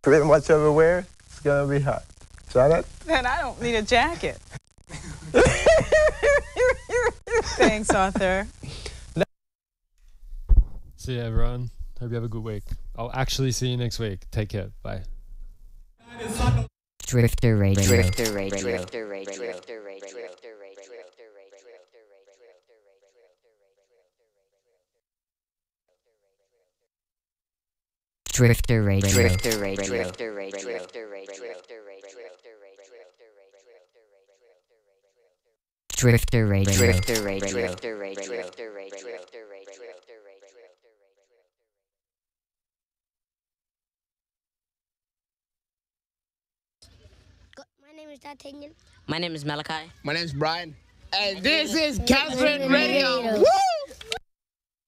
pretty much everywhere, it's gonna be hot. Janet? Then I don't need a jacket. Thanks, Arthur. See you, everyone. Hope you have a good week. I'll actually see you next week. Take care. Bye. Drifter Radio. Drifter Radio. Drifter Radio. Drifter Radio. Drifter Radio. Drifter Radio. Drifter Radio. Drifter Radio. Drifter Radio. Drifter Radio. Drifter Radio. My name is D'Artagnan. My name is Malachi. My name is Brian. And this is Catherine Radio. Woo!